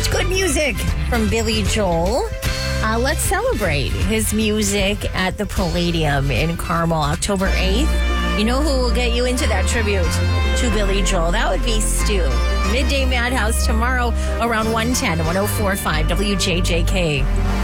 Good music from Billy Joel. Let's celebrate his music at the Palladium in Carmel, October 8th. You know who will get you into that tribute to Billy Joel? That would be Stu. Midday Madhouse tomorrow around 1:10, 104.5 WJJK.